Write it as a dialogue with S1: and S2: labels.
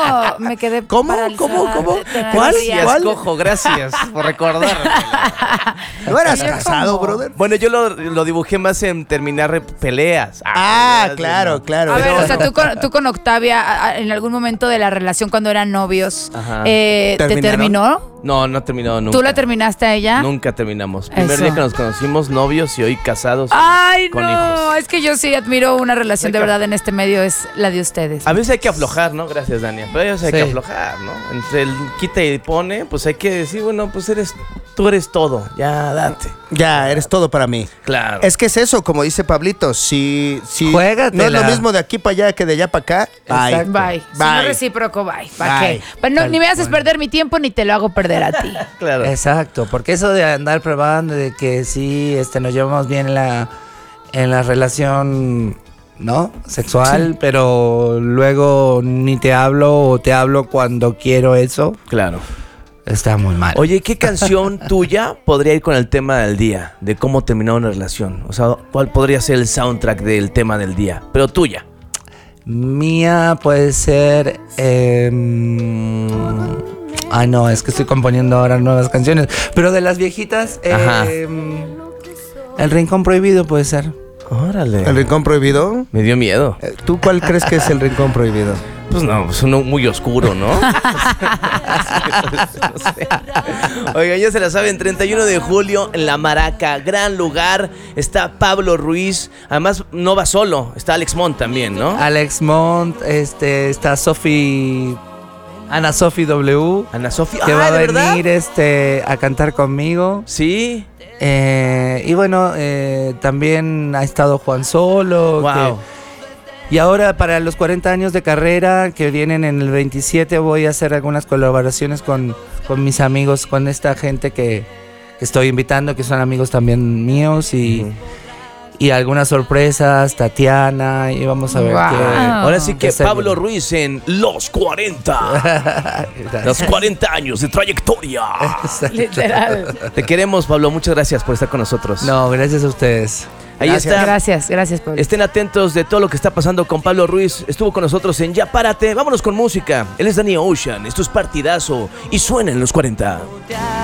S1: me quedé
S2: ¿Cómo? ¿Cuál?
S3: Gracias, Cojo, gracias por recordarme.
S2: ¿No eras
S1: Yo
S2: casado,
S1: como-
S2: brother?
S3: Bueno, yo lo dibujé más en terminar peleas.
S2: Claro.
S1: A ver, o sea, tú con Octavia, en algún momento de la relación cuando eran novios,
S3: Ajá.
S1: ¿te
S2: ¿Terminaron?
S1: terminó?
S3: No terminó nunca.
S1: ¿Tú la terminaste a ella?
S3: Nunca terminamos. Primer
S1: Eso.
S3: día que nos conocimos, novios, y hoy casados.
S1: Ay,
S3: con
S1: no,
S3: hijos.
S1: es que yo sí admiro una relación de
S3: Hay que-
S1: verdad en este medio, es la de ustedes.
S3: A veces hay que aflojar, ¿no? Gracias, Dania. Pero a veces hay
S4: Sí.
S3: que aflojar, ¿no? Entre el quita y pone, pues hay que decir, bueno, pues tú eres todo. Ya, date.
S2: Ya, eres todo para mí.
S3: Claro.
S2: Es que es eso, como dice Pablito, si
S4: Juégatela.
S2: no es lo mismo de aquí para allá que de allá para acá, bye.
S4: Exacto.
S1: Bye. Si no es recíproco, bye. ¿Para
S2: Bye.
S1: qué? Pues no,
S4: Tal
S1: ni me haces
S4: cual.
S1: perder mi tiempo ni te lo hago perder a ti.
S3: Claro.
S4: Exacto, porque eso de andar probando de que sí, nos llevamos bien en la relación, ¿no? Sexual, pero luego ni te hablo o te hablo cuando quiero eso,
S3: Claro.
S4: está muy mal.
S3: Oye, ¿qué canción tuya podría ir con el tema del día? De cómo terminar una relación. O sea, ¿cuál podría ser el soundtrack del tema del día? Pero tuya.
S4: Mía puede ser... Ay, no, es que estoy componiendo ahora nuevas canciones. Pero de las viejitas,
S3: Ajá.
S4: El Rincón Prohibido puede ser.
S3: Órale.
S2: ¿El rincón prohibido?
S3: Me dio miedo.
S2: ¿Tú cuál crees que es el rincón prohibido?
S3: Pues no, es uno muy oscuro, ¿no? No sé. Oigan, ya se la saben, 31 de julio en La Maraca, gran lugar. Está Pablo Ruiz, además no va solo, está Alex Mont también, ¿no?
S4: Alex Mont, está Ana Sofi W,
S3: Ana Sofía,
S4: que va a
S3: ¿de verdad?
S4: venir a cantar conmigo.
S3: Sí.
S4: Y bueno, también ha estado Juan Solo.
S3: Wow.
S4: Y ahora para los 40 años de carrera que vienen en el 27 voy a hacer algunas colaboraciones con mis amigos, con esta gente que estoy invitando, que son amigos también míos y algunas sorpresas, Tatiana, y vamos a ver
S1: Wow.
S4: qué...
S3: Ahora sí que
S4: qué se
S3: Pablo
S4: viene.
S3: Ruiz en Los 40. Los 40 años de trayectoria.
S1: Literal.
S3: Te queremos, Pablo. Muchas gracias por estar con nosotros.
S4: No, gracias a ustedes.
S3: Ahí
S2: Gracias.
S3: está.
S1: Gracias, Pablo.
S3: Estén atentos de todo lo que está pasando con Pablo Ruiz. Estuvo con nosotros en Ya Párate. Vámonos con música. Él es Danny Ocean. Esto es Partidazo. Y suena en Los 40.